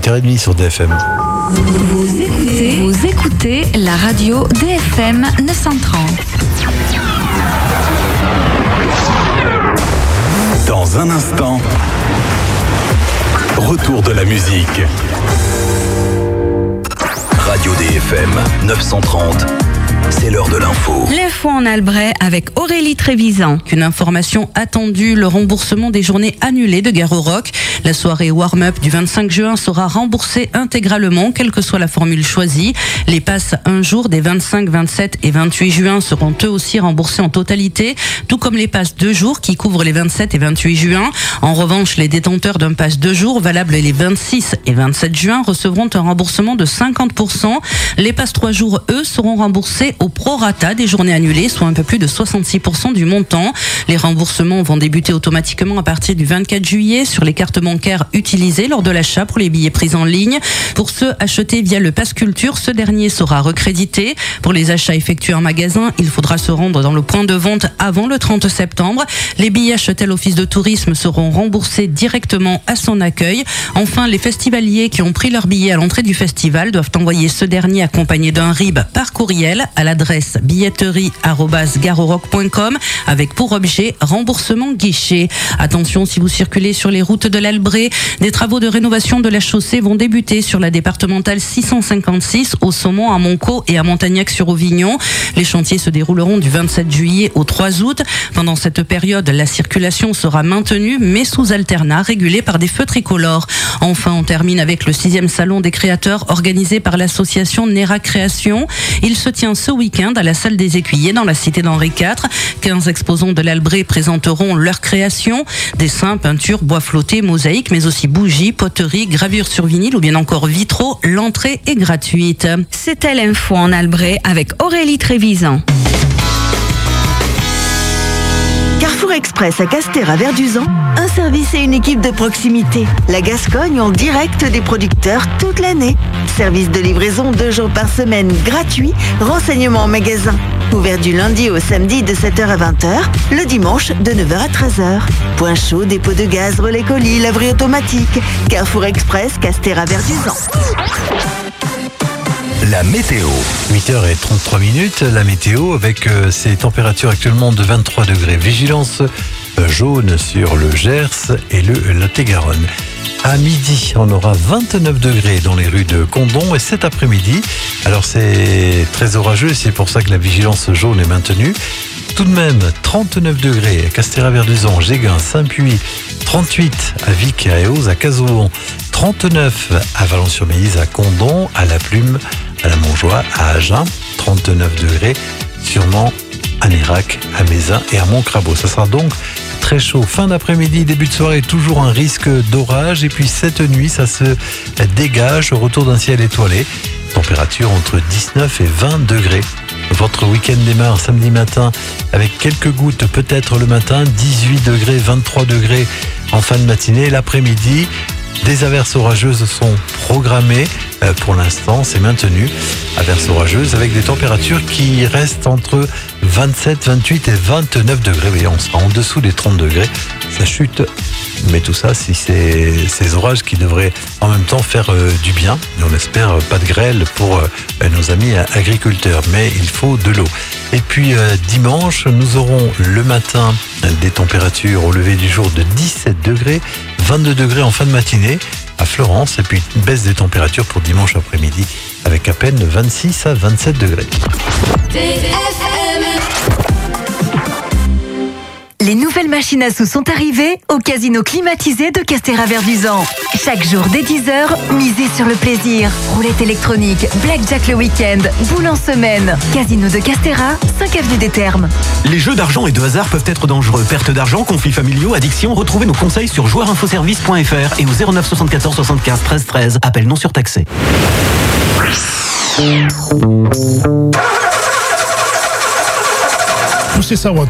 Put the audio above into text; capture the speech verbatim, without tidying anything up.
huit heures trente sur D F M. Vous écoutez, vous écoutez la radio D F M neuf cent trente. Dans un instant, retour de la musique. Radio D F M neuf cent trente. C'est l'heure de l'info. L'info en Albret avec Aurélie Trévisan. Une information attendue, le remboursement des journées annulées de Gare au Roc. La soirée warm-up du vingt-cinq juin sera remboursée intégralement, quelle que soit la formule choisie. Les passes un jour des vingt-cinq, vingt-sept et vingt-huit juin seront eux aussi remboursés en totalité, tout comme les passes deux jours qui couvrent les vingt-sept et vingt-huit juin. En revanche, les détenteurs d'un pass deux jours valable les vingt-six et vingt-sept juin recevront un remboursement de cinquante pour cent. Les passes trois jours, eux, seront remboursés au prorata des journées annulées, soit un peu plus de soixante-six pour cent du montant. Les remboursements vont débuter automatiquement à partir du vingt-quatre juillet sur les cartes bancaires utilisées lors de l'achat pour les billets pris en ligne. Pour ceux achetés via le Pass Culture, ce dernier sera recrédité. Pour les achats effectués en magasin, il faudra se rendre dans le point de vente avant le trente septembre. Les billets achetés à l'office de tourisme seront remboursés directement à son accueil. Enfin, les festivaliers qui ont pris leur billet à l'entrée du festival doivent envoyer ce dernier accompagné d'un R I B par courriel à l'adresse billetterie arobase gareauroc point com avec pour objet remboursement guichet. Attention, si vous circulez sur les routes de l'Albret, des travaux de rénovation de la chaussée vont débuter sur la départementale six cent cinquante-six au Saumon, à Moncaut et à Montagnac-sur-Auvignon. Les chantiers se dérouleront du vingt-sept juillet au trois août. Pendant cette période, la circulation sera maintenue mais sous alternat régulé par des feux tricolores. Enfin, on termine avec le sixième salon des créateurs organisé par l'association Nera Création. Il se tient ce week-end à la salle des Écuyers dans la cité d'Henri quatre. quinze exposants de l'Albret présenteront leurs créations, dessins, peintures, bois flottés, mosaïques, mais aussi bougies, poteries, gravures sur vinyle ou bien encore vitraux. L'entrée est gratuite. C'était l'info en Albret avec Aurélie Trévisan. Carrefour Express à Castéra-Verduzan, un service et une équipe de proximité. La Gascogne en direct des producteurs toute l'année. Service de livraison deux jours par semaine gratuit. Renseignements en magasin. Ouvert du lundi au samedi de sept heures à vingt heures. Le dimanche de neuf heures à treize heures. Point chaud, dépôt de gaz, relais colis, laverie automatique. Carrefour Express, Castéra-Verduzan. La météo. huit heures trente-trois minutes, la météo avec euh, ces températures actuellement de vingt-trois degrés. Vigilance euh, jaune sur le Gers et le Lot-et-Garonne. À midi, on aura vingt-neuf degrés dans les rues de Condom et cet après-midi, alors c'est très orageux, c'est pour ça que la vigilance jaune est maintenue. Tout de même, trente-neuf degrés à Castéra-Verduzan, Géguin, Saint-Puy, trente-huit à Vic, à Eauze, à Cazouvon, trente-neuf à Valence-sur-Mélise, à Condom, à La Plume, à la Montjoie, à Agen, trente-neuf degrés, sûrement à Nérac, à Mézin et à Montcrabeau. Ça sera donc très chaud. Fin d'après-midi, début de soirée, toujours un risque d'orage. Et puis cette nuit, ça se dégage au retour d'un ciel étoilé. Température entre dix-neuf et vingt degrés. Votre week-end démarre samedi matin avec quelques gouttes peut-être le matin, dix-huit degrés, vingt-trois degrés en fin de matinée. L'après-midi, des averses orageuses sont programmées. Euh, pour l'instant, c'est maintenu. Averses orageuses avec des températures qui restent entre vingt-sept, vingt-huit et vingt-neuf degrés. Oui, on sera en dessous des trente degrés. Ça chute. Mais tout ça, si c'est ces orages qui devraient en même temps faire euh, du bien. Et on espère euh, pas de grêle pour euh, nos amis euh, agriculteurs. Mais il faut de l'eau. Et puis euh, dimanche, nous aurons le matin euh, des températures au lever du jour de dix-sept degrés, vingt-deux degrés en fin de matinée à Florence. Et puis une baisse des températures pour dimanche après-midi avec à peine vingt-six à vingt-sept degrés. Les nouvelles machines à sous sont arrivées au casino climatisé de Castéra-Verduzan. Chaque jour dès dix heures, misez sur le plaisir. Roulette électronique, blackjack le week-end, boule en semaine. Casino de Castéra, cinq avenue des Thermes. Les jeux d'argent et de hasard peuvent être dangereux. Perte d'argent, conflits familiaux, addiction. Retrouvez nos conseils sur joueur info service point f r et au zéro neuf soixante-quatorze soixante-quinze treize treize. Appel non surtaxé. Poussez ça,